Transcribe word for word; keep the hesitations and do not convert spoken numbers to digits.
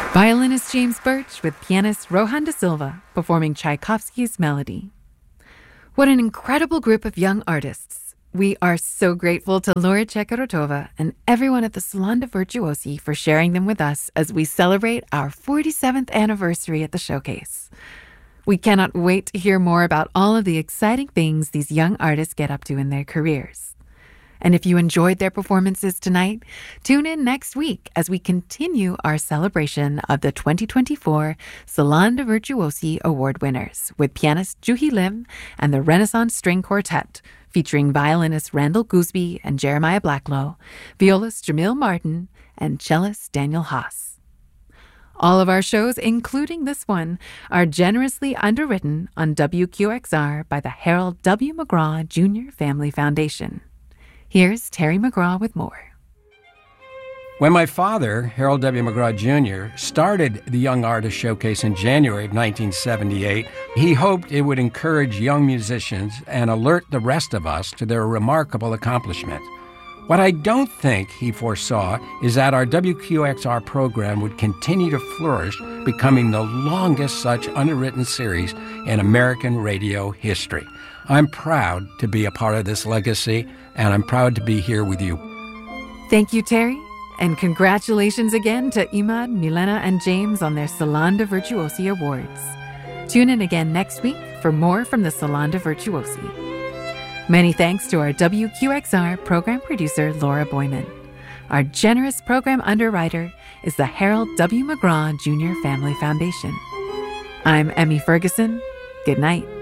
Violinist James Birch with pianist Rohan da Silva performing Tchaikovsky's Melody. What an incredible group of young artists. We are so grateful to Laura Chekarotova and everyone at the Salon de Virtuosi for sharing them with us as we celebrate our forty-seventh anniversary at the showcase. We cannot wait to hear more about all of the exciting things these young artists get up to in their careers. And if you enjoyed their performances tonight, tune in next week as we continue our celebration of the twenty twenty-four Salon de Virtuosi Award winners with pianist Juhi Lim and the Renaissance String Quartet, featuring violinists Randall Gooseby and Jeremiah Blacklow, violist Jamil Martin, and cellist Daniel Haas. All of our shows, including this one, are generously underwritten on W Q X R by the Harold W. McGraw Junior Family Foundation. Here's Terry McGraw with more. When my father, Harold W. McGraw Junior, started the Young Artist Showcase in January of nineteen seventy-eight, he hoped it would encourage young musicians and alert the rest of us to their remarkable accomplishment. What I don't think he foresaw is that our W Q X R program would continue to flourish, becoming the longest such underwritten series in American radio history. I'm proud to be a part of this legacy, and I'm proud to be here with you. Thank you, Terry, and congratulations again to Imad, Milena, and James on their Salon de Virtuosi Awards. Tune in again next week for more from the Salon de Virtuosi. Many thanks to our W Q X R program producer, Laura Boyman. Our generous program underwriter is the Harold W. McGraw Junior Family Foundation. I'm Emmy Ferguson. Good night.